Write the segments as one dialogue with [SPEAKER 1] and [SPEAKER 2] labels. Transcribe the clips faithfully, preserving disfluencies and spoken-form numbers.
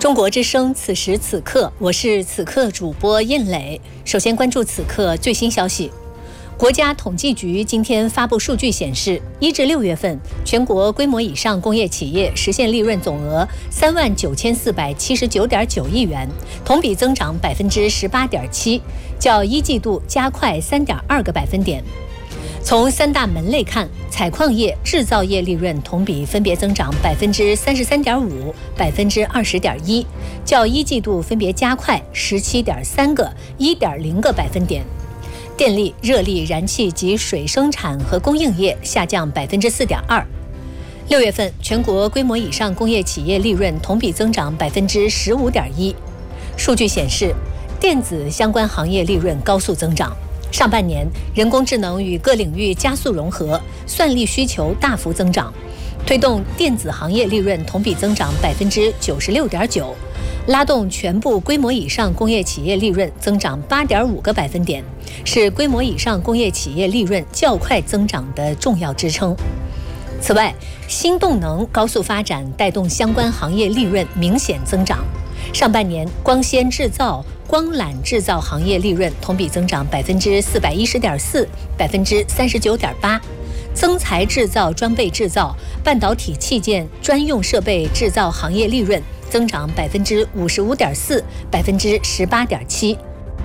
[SPEAKER 1] 中国之声，此时此刻，我是此刻主播印磊。首先关注此刻最新消息。国家统计局今天发布数据显示，一至六月份，全国规模以上工业企业实现利润总额三万九千四百七十九点九亿元，同比增长百分之十八点七，较一季度加快三点二个百分点。从三大门类看，采矿业、制造业利润同比分别增长百分之三十三点五、百分之二十点一，较一季度分别加快十七点三个、一点零个百分点。电力、热力、燃气及水生产和供应业下降百分之四点二。六月份，全国规模以上工业企业利润同比增长百分之十五点一。数据显示，电子相关行业利润高速增长。上半年，人工智能与各领域加速融合，算力需求大幅增长，推动电子行业利润同比增长百分之九十六点九，拉动全部规模以上工业企业利润增长八点五个百分点，是规模以上工业企业利润较快增长的重要支撑。此外，新动能高速发展带动相关行业利润明显增长。上半年，光纤制造、光缆制造行业利润同比增长百分之四百一十点四、百分之三十九点八；增材制造、装备制造、半导体器件、专用设备制造行业利润增长百分之五十五点四、百分之十八点七。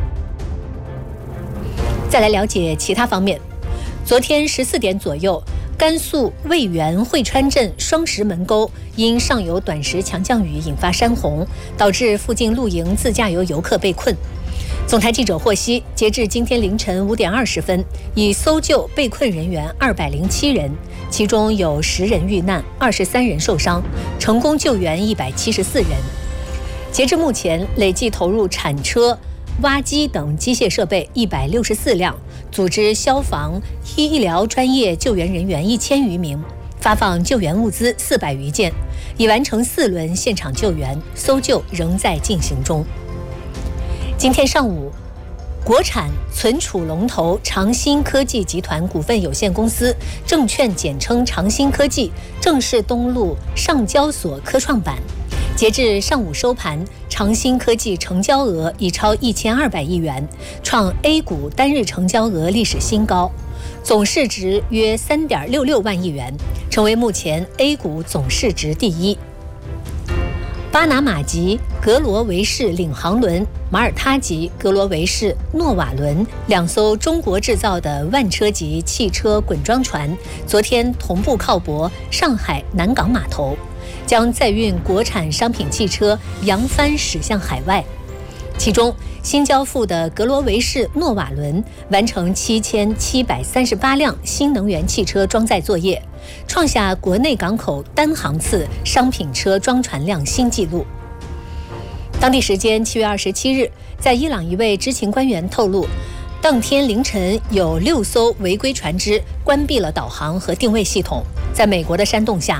[SPEAKER 1] 再来了解其他方面。昨天十四点左右，甘肃渭源汇川镇双石门沟因上游短时强降雨引发山洪，导致附近露营自驾游游客被困。总台记者获悉，截至今天凌晨五点二十分，已搜救被困人员二百零七人，其中有十人遇难，二十三人受伤，成功救援一百七十四人。截至目前，累计投入铲车、挖机等机械设备一百六十四辆，组织消防、医疗专业救援人员一千余名，发放救援物资四百余件，已完成四轮现场救援，搜救仍在进行中。今天上午，国产存储龙头长鑫科技集团股份有限公司（证券简称长鑫科技）正式登陆上交所科创板。截至上午收盘，长鑫科技成交额已超一千二百亿元，创 A 股单日成交额历史新高，总市值约三点六六万亿元，成为目前 A 股总市值第一。巴拿马级格罗维士领航轮、马耳他级格罗维士诺瓦轮两艘中国制造的万车级汽车滚装船，昨天同步靠泊上海南港码头，将载运国产商品汽车扬帆驶向海外。其中，新交付的格罗维士诺瓦轮完成七千七百三十八辆新能源汽车装载作业，创下国内港口单航次商品车装船量新纪录。当地时间七月二十七日，在伊朗一位知情官员透露，当天凌晨有六艘违规船只关闭了导航和定位系统，在美国的煽动下，